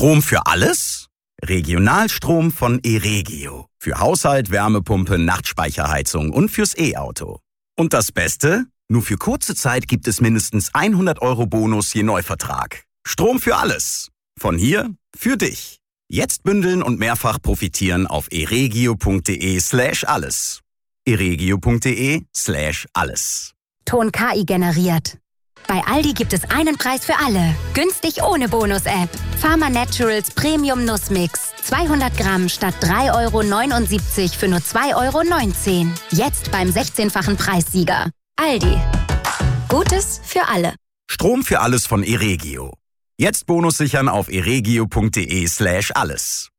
Strom für alles? Regionalstrom von Eregio. Für Haushalt, Wärmepumpe, Nachtspeicherheizung und fürs E-Auto. Und das Beste? Nur für kurze Zeit gibt es mindestens 100 € Bonus je Neuvertrag. Strom für alles. Von hier für dich. Jetzt bündeln und mehrfach profitieren auf eregio.de/alles. eregio.de/alles. Ton KI generiert. Bei Aldi gibt es einen Preis für alle. Günstig ohne Bonus-App. Pharma Naturals Premium Nussmix. 200 Gramm statt 3,79 € für nur 2,19 €. Jetzt beim 16-fachen Preissieger. Aldi. Gutes für alle. Strom für alles von Eregio. Jetzt Bonus sichern auf eregio.de/alles.